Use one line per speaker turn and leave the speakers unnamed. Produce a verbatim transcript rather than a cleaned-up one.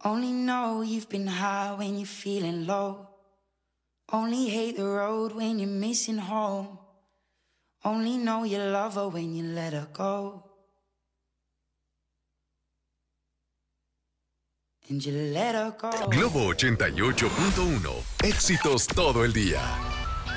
Only know you've been high when you're feeling low. Only hate the road when you're missing home. Only know you love her when you let her go. And you let her go.
Globo ochenta y ocho punto uno. Éxitos todo el día.